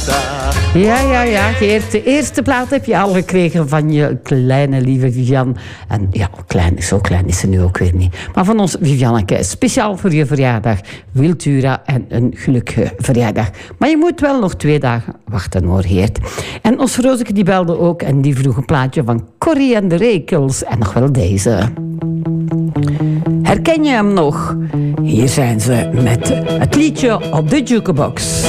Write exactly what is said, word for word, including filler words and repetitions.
Ja, ja, ja, Geert. De eerste plaat heb je al gekregen van je kleine lieve Vivian. En ja, klein, zo klein is ze nu ook weer niet. Maar van ons Vivianneke, speciaal voor je verjaardag. Wiltura en een gelukkige verjaardag. Maar je moet wel nog twee dagen wachten hoor, Geert. En ons Rozeke die belde ook en die vroeg een plaatje van Corrie en de Rekels. En nog wel deze. Herken je hem nog? Hier zijn ze met het liedje op de jukebox.